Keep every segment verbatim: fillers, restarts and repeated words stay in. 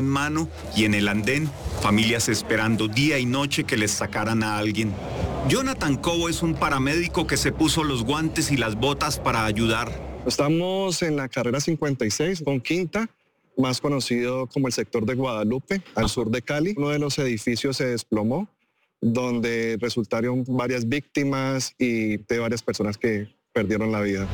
en mano y en el andén, familias esperando día y noche que les sacaran a alguien. Jonathan Cobo es un paramédico que se puso los guantes y las botas para ayudar. Estamos en la carrera cincuenta y seis con Quinta, más conocido como el sector de Guadalupe, al sur de Cali. Uno de los edificios se desplomó, donde resultaron varias víctimas y de varias personas que perdieron la vida.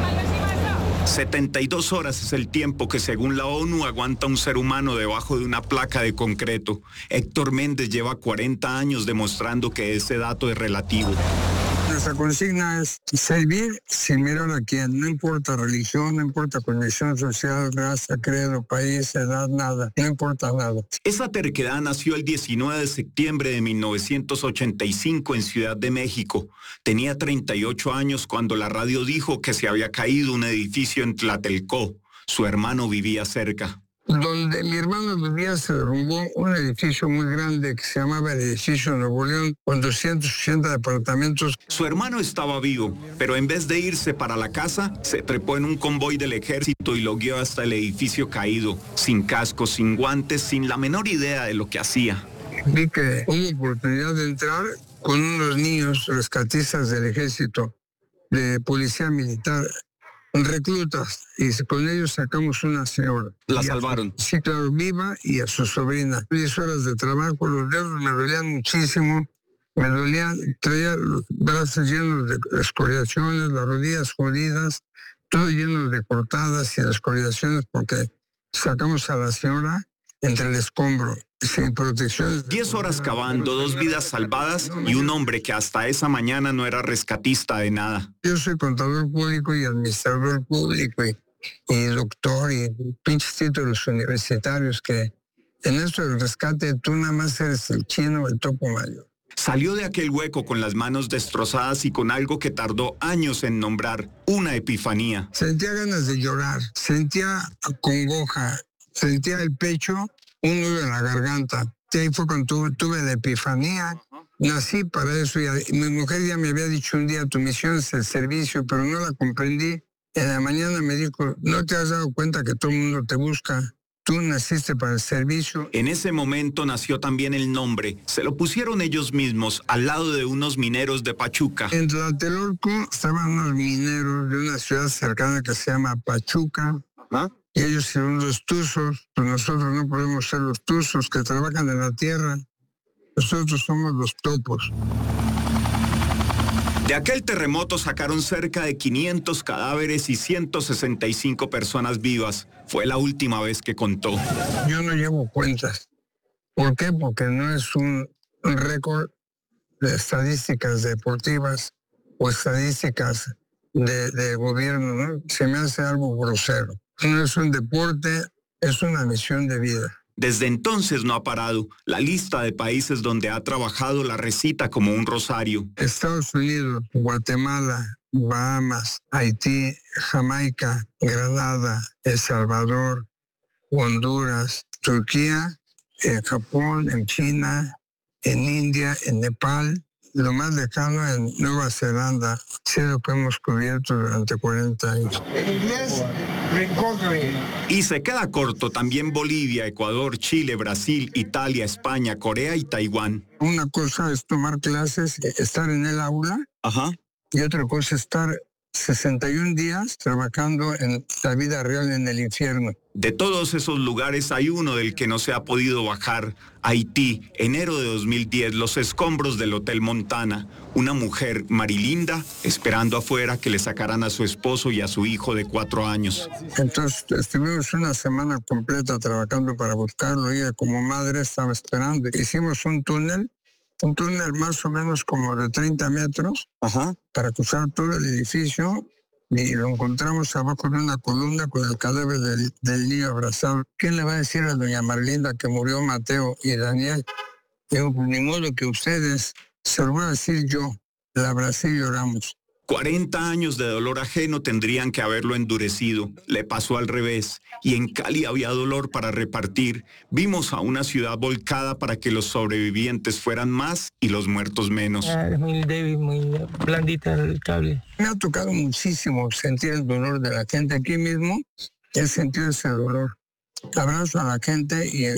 setenta y dos horas es el tiempo que según la ONU aguanta un ser humano debajo de una placa de concreto. Héctor Méndez lleva cuarenta años demostrando que ese dato es relativo. Nuestra consigna es servir sin mirar a quién, no importa religión, no importa condición social, raza, credo, país, edad, nada, no importa nada. Esa terquedad nació el diecinueve de septiembre de mil novecientos ochenta y cinco en Ciudad de México. Tenía treinta y ocho años cuando la radio dijo que se había caído un edificio en Tlatelcó. Su hermano vivía cerca. Donde mi hermano vivía se derrumbó un edificio muy grande que se llamaba el Edificio Nuevo León, con doscientos ochenta departamentos. Su hermano estaba vivo, pero en vez de irse para la casa, se trepó en un convoy del ejército y lo guió hasta el edificio caído, sin casco, sin guantes, sin la menor idea de lo que hacía. Vi que hubo oportunidad de entrar con unos niños rescatistas del ejército, de policía militar, reclutas, y con ellos sacamos una señora. ¿La salvaron? Su, sí, claro, viva, y a su sobrina. Diez horas de trabajo, los dedos me dolían muchísimo, me dolían, traía los brazos llenos de escoriaciones, las rodillas jodidas, todo lleno de cortadas y de escoriaciones porque sacamos a la señora entre el escombro, sin protección. Diez horas cavando, dos vidas salvadas y un hombre que hasta esa mañana no era rescatista de nada. Yo soy contador público y administrador público y, y doctor y pinches títulos universitarios que en esto del rescate tú nada más eres el chino o el topo mayor. Salió de aquel hueco con las manos destrozadas y con algo que tardó años en nombrar, una epifanía. Sentía ganas de llorar, sentía congoja, sentía el pecho, un nudo en la garganta. Y ahí fue cuando tuve, tuve la epifanía. Nací para eso. Y mi mujer ya me había dicho un día, tu misión es el servicio, pero no la comprendí. En la mañana me dijo, ¿no te has dado cuenta que todo el mundo te busca? Tú naciste para el servicio. En ese momento nació también el nombre. Se lo pusieron ellos mismos al lado de unos mineros de Pachuca. En Tlatelolco estaban unos mineros de una ciudad cercana que se llama Pachuca. ¿Ah? Y ellos son los tuzos, pues nosotros no podemos ser los tuzos que trabajan en la tierra. Nosotros somos los topos. De aquel terremoto sacaron cerca de quinientos cadáveres y ciento sesenta y cinco personas vivas. Fue la última vez que contó. Yo no llevo cuentas. ¿Por qué? Porque no es un, un récord de estadísticas deportivas o estadísticas de, de gobierno, ¿no? Se me hace algo grosero. No es un deporte, es una misión de vida. Desde entonces no ha parado. La lista de países donde ha trabajado la recita como un rosario. Estados Unidos, Guatemala, Bahamas, Haití, Jamaica, Granada, El Salvador, Honduras, Turquía, en Japón, en China, en India, en Nepal, lo más lejano en Nueva Zelanda, sí lo que hemos cubierto durante cuarenta años. Y se queda corto también Bolivia, Ecuador, Chile, Brasil, Italia, España, Corea y Taiwán. Una cosa es tomar clases, estar en el aula. Ajá. Y otra cosa es estar sesenta y un días trabajando en la vida real en el infierno. De todos esos lugares hay uno del que no se ha podido bajar. Haití, enero de dos mil diez, los escombros del Hotel Montana. Una mujer, Marilinda, esperando afuera que le sacaran a su esposo y a su hijo de cuatro años. Entonces estuvimos una semana completa trabajando para buscarlo. Ella como madre estaba esperando. Hicimos un túnel. Un túnel más o menos como de treinta metros. Ajá. Para cruzar todo el edificio y lo encontramos abajo de una columna con el cadáver del, del niño abrazado. ¿Quién le va a decir a doña Marlinda que murió Mateo y Daniel? Digo, pues ni modo que ustedes, se lo voy a decir yo, la abracé y lloramos. cuarenta años de dolor ajeno tendrían que haberlo endurecido. Le pasó al revés. Y en Cali había dolor para repartir. Vimos a una ciudad volcada para que los sobrevivientes fueran más y los muertos menos. Ah, es muy débil, muy blandita el cable. Me ha tocado muchísimo sentir el dolor de la gente aquí mismo. He sentido ese dolor. Abrazo a la gente y